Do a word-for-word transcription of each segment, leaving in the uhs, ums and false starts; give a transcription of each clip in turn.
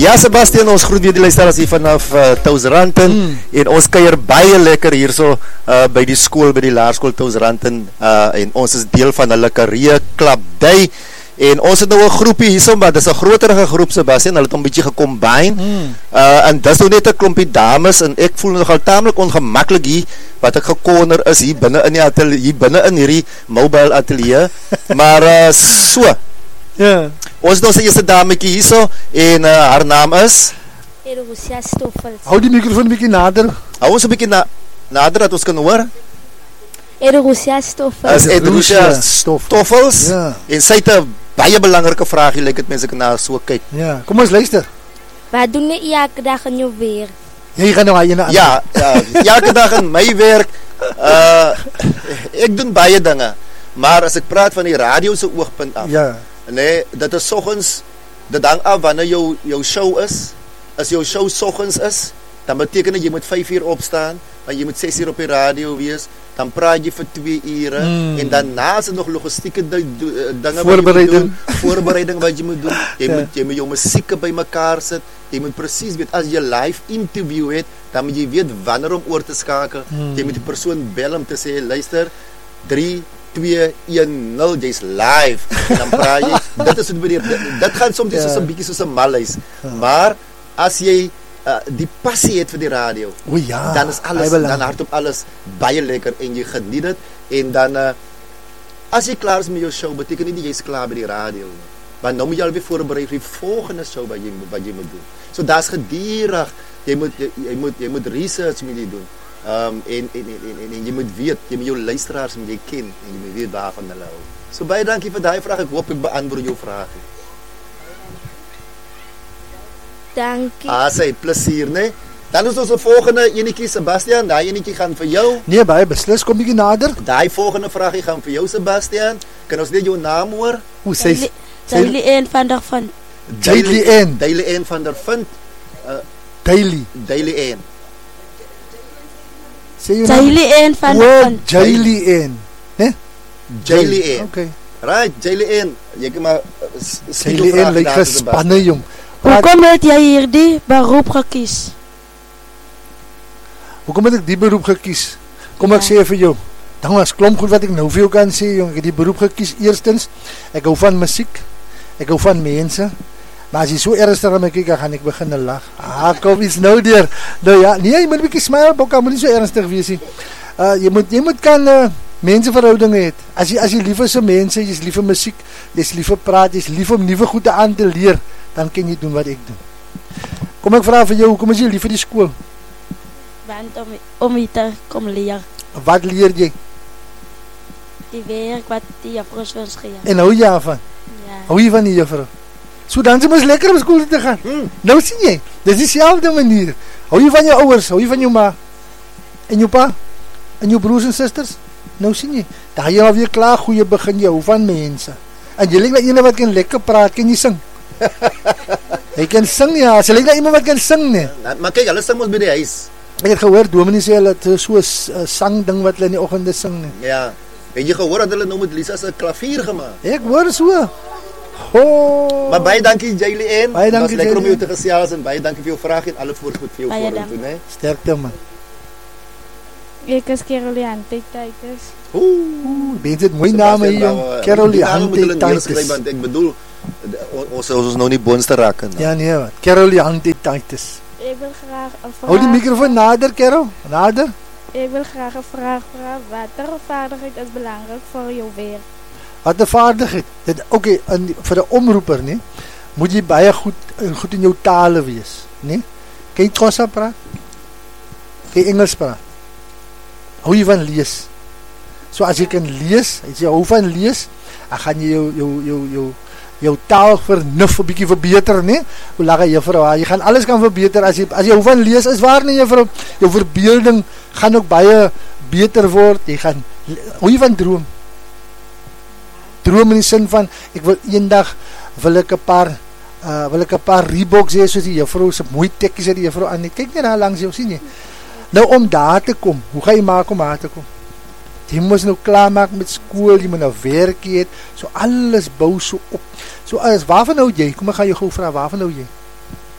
Ja, Sebastian, ons groet weer die luisteraars hier vanaf uh, Touwsranten mm. en ons kuier baie lekker hierso uh, by die skool, by die laerskool Touwsranten uh, en ons is deel van hulle Karee Klapdei en ons het nou 'n groepie hierso, maar dis 'n groterige groep, Sebastian, hulle het 'n bietjie gecombine mm. uh, en dis nou net 'n klompie dames en ek voel nogal taamlik ongemaklik hier wat ek gekorner is hier binne in die atelier, hier binne in hierdie mobile atelier, maar uh, so ja. Yeah. Ons is ons eerste dametjie hierso en uh, haar naam is Erosia Stoffels. Hou die microfoon 'n bietjie nader. Hou ons 'n bietjie na, nader dat ons kan hoor. Erosia Stoffels. As Erosia Stoffels. Ja. En sy het 'n baie belangrike vraagie, lyk dit mense kan na so kyk. Ja, kom ons luister. Wat doen jy elke dag in jou werk? Jy gaan nou aan. Ja, ja, elke dag in my werk uh ek doen baie dinge. Maar as ek praat van die radio se oogpunt af. Ja. Nee, dit is soggens, dit hang af wanneer jou, jou show is. As jou show soggens is, dan beteken dit jy moet vyf uur opstaan, want jy moet ses uur op die radio wees, dan praat jy vir twee ure, mm. en daarna is er nog logistieke dinge voorbereiding. Voorbereiding wat jy moet doen, jy, ja. moet, jy moet jou musieke by mekaar sit, jy moet precies weet, as jy live interview het, dan moet jy weet wanneer om oor te skakel, mm. jy moet die persoon bel om te sê, luister, drie, twee, een, nul, jy's live, en dan praat jy, dit is wat bedoel, dit, dit gaan soms ja. soos 'n bietjie soos 'n malhuis, ja. maar, as jy uh, die passie het vir die radio, o ja, dan is alles, dan hardop alles baie lekker, en jy geniet het, en dan, uh, as jy klaar is met jou show, beteken nie jy's klaar by die radio, want nou moet jy alweer voorbereid vir die volgende show wat jy, wat jy moet doen, so daar is gedierig, jy moet, jy, jy moet, jy moet research moet jy doen, Um, en, en, en, en, en jy moet weet, jy moet jou luisteraars moet jy ken, en jy moet weet waarvan hulle hou. So baie dankie vir die vraag, ek hoop ek beantwoord jou vraag. Dankie. Ah, sy, plesier, ne? Dan is ons die volgende enetjie, Sebastian, die enetjie gaan vir jou. Nee, baie beslis, kom bietjie nader. Die volgende vraagie gaan vir jou, Sebastian. Kan ons net jou naam hoor? Hoe sê jy? Daily N van der Vind. Daily N. Daily N van der Vind. Uh, Daily. Daily N. Daily N van der Vind. Daily N. Ne? Daily N. Okay. Right, Daily N. Jy kan maar Daily N lyk gespanne, jong. Hoekom het jy hierdie beroep gekies? Hoekom het ek die beroep gekies? Kom ek ja. sê vir jou. Dan was klomp goed wat ek nou vir jou kan sê, jong. Ek het die beroep gekies eerstens. Ek hou van musiek. Ek hou van mense. Maar as jy so ernstig aan my kyk, dan gaan ek begin te lag. Ah, kom iets nou deur. Nou ja, nee, jy moet 'n bietjie smile, bokka, moet nie so ernstig wees nie. Uh jy moet jy moet kan uh, menseverhoudinge hê. As jy as jy lief is vir mense, jy's lief vir musiek, jy's lief vir praat, jy's lief om nuwe goede aan te leer, dan kan jy doen wat ek doen. Kom ek vra vir jou, hoekom is jy lief vir die skool? Want om om jy te kom leer. Wat leer jy? Die werk wat die juffrou ons gee. En hou jy daarvan? Ja. Hou jy van die juffrou? So dan is het lekker om school te gaan. Hmm. Nou sien jy, dit is diezelfde manier. Hou jy van jou ouers, hou jy van jou ma, en jou pa, en jou broers en sisters? Nou sien jy, daar jy alweer klaar goeie begin, jy hou van mense. En jy lyk na ene wat kan lekker praat, kan jy sing? Jy kan sing, ja, sy lyk na iemand wat kan sing, nie. Ja, maar kyk, hulle sing ons by die huis. Ek het gehoor, dominee sê hulle het so'n uh, sangding wat hulle in die oggende sing, nie. Ja, het jy gehoor dat hulle nou met Lisa se klavier gemaakt? Ek hoor so. Oh. Maar baie dankie Jaylee N. Baie dankie. Was lekker om jou te gesels en baie dankie vir jou vraag en alle voorspoed vir jou vorentoe, né? Sterkte man. Ek is Caroliante Titus. Ooh, ben dit mooi name hier jong. Caroliante Titus. Want ek bedoel ons ons nou nie boonste raak nie. Ja nee, wat? Caroliante Titus. Ek wil graag 'n vraag. Hou die mikrofoon nader, Carol. Nader. Ek wil graag 'n vraag vra. Watter vaardigheid is belangrik vir jou werk? Wat 'n vaardigheid? Dit okay, in vir 'n omroeper, nee, moet jy baie goed goed in jou tale wees, nee? Kan jy Xhosa praat? Kan jy Engels praat? Hou jy van lees? So as jy kan lees, as jy hou van lees, dan gaan jy jou jou jou jou jou taal vernuf 'n bietjie verbeter, nee? Hoe lag jy juffrou? Jy gaan alles kan verbeter as jy as jy hou van lees, is waar nie juffrou? Jou verbeelding gaan ook baie beter word. Jy gaan hou jy van droom? Droom in die sin van, ek wil eendag, wil ek 'n paar, uh, wil ek 'n paar Reeboks hê, soos die juffrou, se mooi tekkies uit die juffrou aan, kyk net daar langs jou, sien jy, nou om daar te kom, hoe ga jy maak om daar te kom, jy moes nou klaar maak met skool, jy moet nou werk het, so alles bou so op, so as, waarvan nou jy, kom ek ga jou gauw vraag, waarvan nou jy,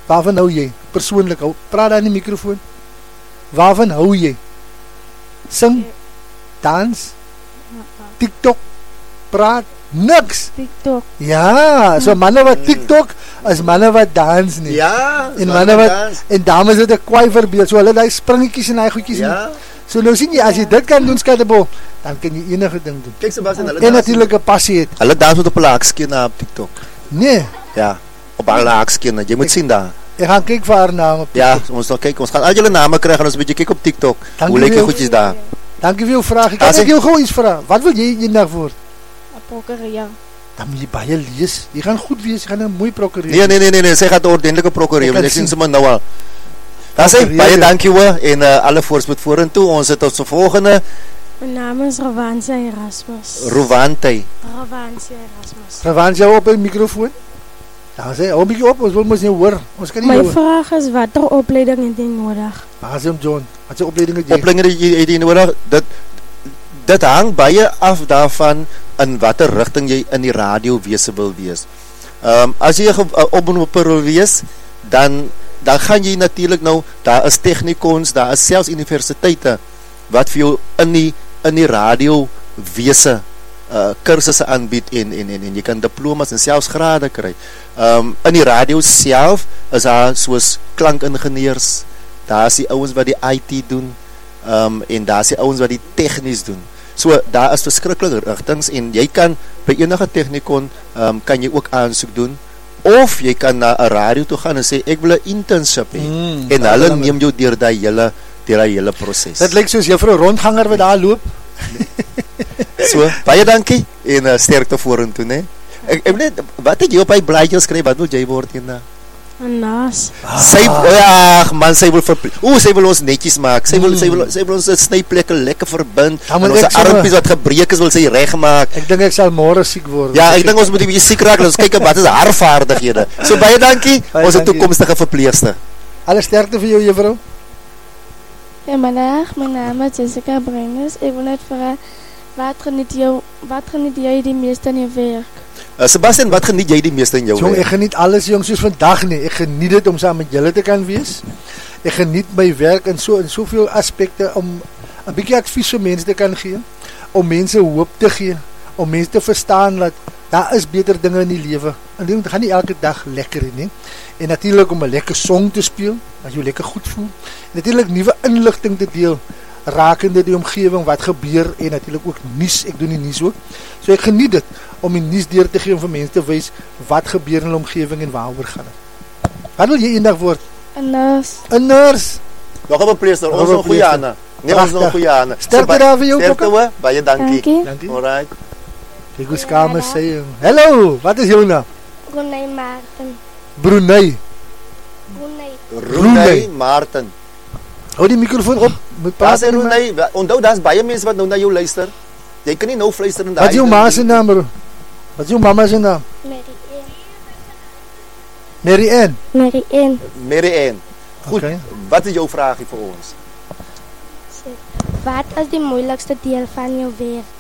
Waarvan hou jy? Persoonlik hou. Praat aan die microfoon. Waarvan hou jy? Sing, dans, TikTok, praat, niks. TikTok. Ja, so manne wat TikTok is manne wat dans nie. Ja, En manne wat, en dames het 'n kwaai verbeeld, so hulle die springetjies en die goedjies. Ja. So nou sien jy, as jy dit kan doen, Skatebo, dan kan jy enige ding doen. Kyk Sebastian, hulle En natuurlik 'n passie het. Hulle dans met op 'n laagskien op TikTok. Nee, Ja, op 'n laagskien. Jy moet sien daar. ek gaan kyk vir haar naam op. Ja, ons sal kyk. Ons gaan al julle name kry en ons 'n bietjie kyk op TikTok. Dankie Hoe lyk die vir- goedjies daar? Dankie vir jou vraag. Ek kan As ek ek- jou gou iets vra. Wat wil jy eendag word? 'n prokureur. Dan moet jy baie lees. Jy gaan goed wees, jy gaan 'n mooi prokureur. Nee, nee, nee, nee, nee, sy gaan 'n ordentlike prokureur. Ek kan Ek sien sien. sommer nou al. Daar sê Prokureur, baie ja. dankie hoor en uh, alle voorspoed vorentoe. Ons het tot se volgende My naam is Rovansia Erasmus. Rovante. Rovansia Erasmus. Gewaan jou op die microfoon. Dan sê, hou 'n bietjie op, ons wil mos nie hoor. Ons kan nie My hoor. vraag is watter opleiding het jy nodig? Waar is hom John? Wat se opleiding het jy? Opleiding het jy het jy nodig. Dit dit hang baie af daarvan in watter rigting jy in die radio wese wil wees. Ehm um, as jy 'n ge- 'n omroeper wil wees, dan dan gaan jy natuurlik nou, daar is technikons, daar is selfs universiteite wat vir jou in die in die radio wese uh, kursusse aanbied en, en, en, en jy kan diplomas en selfs grade kry. Um, in die radio self is daar soos klankingenieurs, daar is die ouens wat die I T doen, um, en daar is die ouens wat die technies doen. So, daar is verskrikkelijk rigtings en jy kan by enige technikon, um, kan jy ook aansoek doen, of jy kan na 'n radio toe gaan en sê, ek wil 'n internship hê, Mm, en baie hulle belangrijk. neem jou deur die hele, deur die hele proces. Dit lyk soos juffrou rondganger wat daar loop. So, baie dankie en uh, sterkte vorentoe, né? Ek, ek net, wat het jy op hy blaadjies skryf, wat wil jy word eendag? 'n naas. Sy, oh ja, ag man, sy wil verpl- Oeh, sy wil ons netjies maak. Sy wil, sy wil, sy wil ons snyplekke lekker verbind. Dan En moet ons ek sommer- armpies wat gebreek is, wil sy reg maak. Ek dink ek sal môre siek word. Ja, ek dink ons moet 'n bietjie siek raak, en ons kyk wat is haar vaardighede. So baie dankie. Baie Ons 'n dankie. toekomstige verpleegster. Alle sterkte vir jou juffrou. Goeiemiddag, my naam is Jessica Brenners. Ek wil net vra wat geniet jou wat geniet jy die meeste in jou werk? Uh, Sebastian, wat geniet jy die meeste in jou Jong, ek werk? geniet alles jong soos vandag nie. Ek geniet dit om saam met julle te kan wees. Ek geniet my werk in so in soveel aspekte om 'n bietjie advies vir mense te kan gee, om mense hoop te gee, om mense te verstaan dat daar is beter dinge in die lewe. En dit gaan nie elke dag lekker nie. En natuurlik om 'n lekker song te speel, as jy lekker goed voel. En natuurlik nuwe inligting te deel rakende die omgewing, wat gebeur en natuurlik ook nuus. Ek doen die nuus ook. So ek geniet dit om die nuus deur te gee om vir mense te wys wat gebeur in hulle omgewing en waaroor gaan dit. Wat wil jy eendag word? 'n naas. 'n Nurse. Nog 'n verpleegster, ons Nog 'n nog goeie verpleegster. ane. Nee, ons nog Pragtig. goeie ane. Sterkte So, ba- daar vir jou, Sterkte Kokka. hoor. Baie dankie. Dankie. Dankie. Alright. Ek hoes kamer sê. Hallo, wat is jou naam? Ronay Martin. Brunei. Ronay. Rooney Martin. Hou die mikrofoon op. Moet Daar praat. sê Rooney, wa- onthou daar's baie mense wat nou na jou luister. Jy kan nie nou fluister in daai. Wat is jou ma se naam, bro? Wat is jou mamma se naam? Mary Mary Ann. Mary Ann. Mary Ann. Goed. Okay. Wat is jou vraagie vir ons? Wat is die moeilikste deel van jou werk?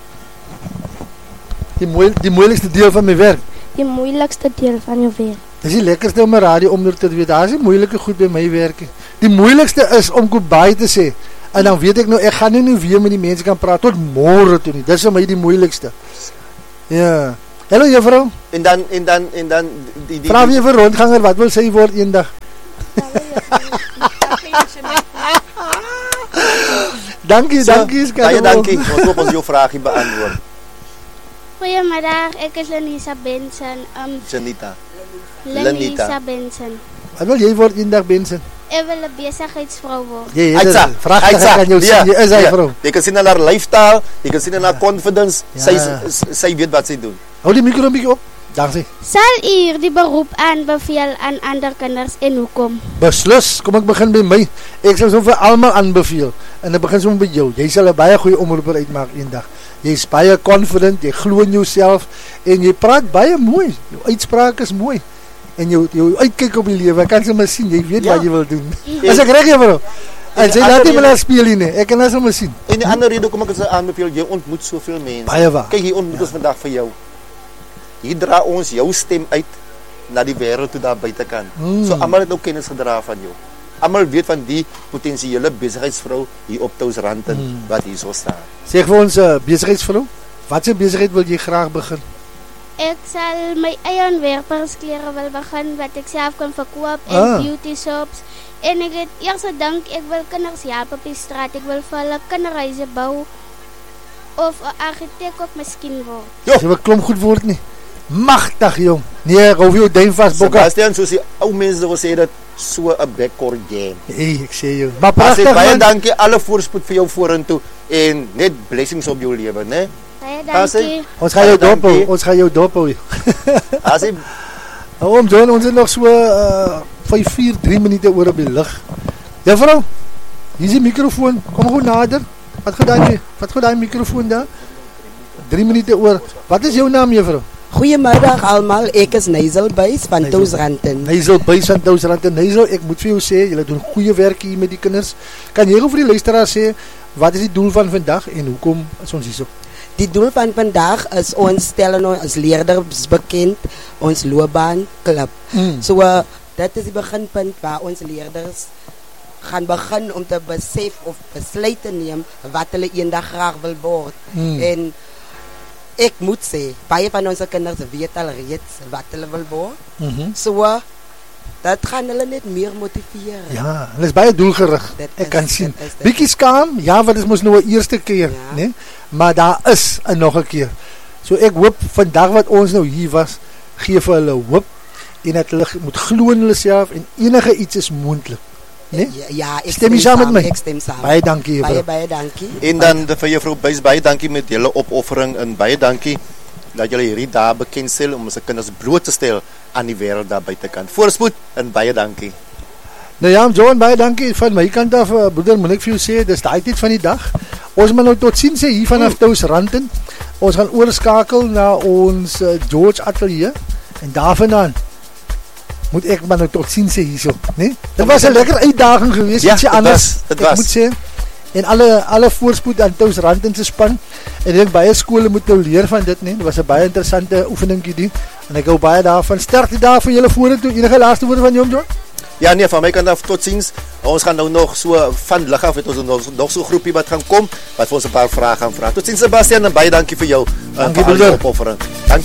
Die mooi die moeilikste deel van my werk. Die moeilikste deel van jou werk. Dis die lekkerste om 'n radio om te weet. Daar is nie moeilike goed by my werk nie. Die moeilikste is om goodbye te sê. En dan weet ek nou ek gaan nie nou weer met die mense kan praat tot môre toe nie. Dis vir my die moeilikste. Ja. Hallo juffrou. En dan en dan en dan die die Vra weer vir rondganger wat wil sy word eendag? Dankie, So, dankie skat. Baie dankie. Ons hoop ons jou vraagie beantwoord. Goeiemiddag, ek is Lenisa Benson. Um, Janita. Lenisa Benson. Wat wil jy word eendag, Benson? Ek wil 'n besigheidsvrou word. Jy Aitsa, het vraag kan jou sien. Jy is hy vrou. Jy kan sien aan haar lyfstaal, jy kan sien aan haar confidence. Ja. Sy sy- sy weet wat sy doen. Hou die mikro 'n bietjie op. Dankie. Sal u hierdie beroep aanbeveel aan ander kinders en hoekom? Beslis, kom ek begin by my. Ek sal so vir almal aanbeveel. En ek begin sommer by jou. Jy sal 'n baie goeie omroeper uitmaak eendag. Jy's baie confident, jy glo in jouself en jy praat baie mooi. Jou uitspraak is mooi. En jou jou uitkyk op die lewe, ek kan sommer sien, jy weet Ja. wat jy wil doen. As ek reg juffrou. En En sy die laat nie ander meer speel nie. Ek kan dit sommer sien. En die ander rede kom ek dit aanbeveel, jy ontmoet soveel mense. Baie waar. Kyk, hier ontmoet ons vandag vir jou. Hier dra ons jou stem uit na die wêreld toe daar buitekant. Mm. So almal het ook kennis gedra van jou. Almal weet van die potensiële besigheidsvrou hier op Touwsrandten Mm. wat hier so staan. Zeg vir ons uh, besigheidsvrou, wat se besigheid wil jy graag begin? Ek sal my eie ontwerpersklere wil begin wat ek self kan verkoop en Ah. beauty shops. En ek het eers gedink ek wil kinders help op die straat. Ek wil vir hulle kinderhuise bou of 'n argitek ook miskien word. Jo. Jy wil klomp goed word nie. Magtig jong. Nee, ek hou jou duim vas bokka. Sebastian, soos die ou mense wil sê dat so 'n backcourt game. Hey, ek sê jou. Maar As jy pragtig baie man. dankie, alle voorspoed vir jou vorentoe en net blessings op jou lewe, né? Baie As jy- dankie. Ons gaan jou Baie dop hou. dankie. Ons gaan jou dop hou. As jy Oom John, ons het nog so uh, vyf vier drie minute oor op die lig. Juffrou, hier is die mikrofoon. Kom gou nader. Wat gaan daai? Wat gaan daai mikrofoon daar? drie minute oor. Wat is jou naam, juffrou? Goeiemiddag almal, ek is Neisel Buys van Neisel. Touwsrandten. Neisel Buys van Touwsrandten. Neisel, ek moet vir jou sê, julle doen goeie werk hier met die kinders. Kan jy gou vir die luisteraars sê wat is die doel van vandag en hoekom is ons hierso? Die doel van vandag is ons stel nou as leerders bekend ons loopbaanklub. Mm. So uh, dit is die beginpunt waar ons leerders gaan begin om te besef of besluit te neem wat hulle eendag graag wil word. Mm. En ek moet sê, baie van ons kinders weet al reeds wat hulle wil word. Mhm. So uh, dat gaan hulle net meer motiveer. Ja, hulle is baie doelgerig. Dit Ek is- kan sien. dit is dit. Bietjie skaam, ja, want dit is mos nou 'n eerste keer, Ja. né? Maar daar is 'n nog 'n keer. So ek hoop vandag wat ons nou hier was, gee vir hulle hoop en dat hulle moet glo in hulle self en enige iets is moontlik, né? Ja, ja, ek Stem jy saam met my? Ek stem saam. Baie dankie, Baie juffrou. baie dankie. en dan vir juffrou Buys baie dankie met julle opoffering en baie dankie dat julle hierdie daar bekend stel om ons kinders bloot te stel aan die wêreld daar buitekant. Voorspoed en baie dankie. Nou ja, John, baie dankie van my kant af, uh, broeder, moet ek vir jou sê, dis daai tyd van die dag. Ons moet nou tot sien sê hier vanaf Touwsrandten. Ons gaan oorskakel na ons uh, George Atelier en daarvandaan moet ek maar nou tot sien sê hierso, né? Dit was 'n lekker uitdaging geweest, Ja, ietsie dit anders. was, dit ek was. moet sê. En alle alle voorspoed aan Touwsrandten se span. En ek dink baie skole moet nou leer van dit, né? Dit was 'n baie interessante oefeningkie die. En ek hou baie daarvan. Sterkte daar vir julle vorentoe. Enige laaste woorde van jou, John? Ja nee, van my kant af totsiens. Ons gaan nou nog so van lig af het ons nog, nog so 'n groepie wat gaan kom wat vir ons 'n paar vrae gaan vra. Totsiens Sebastian en baie dankie vir jou uh, Dankie, vir al die broeder. opoffering. Dankie.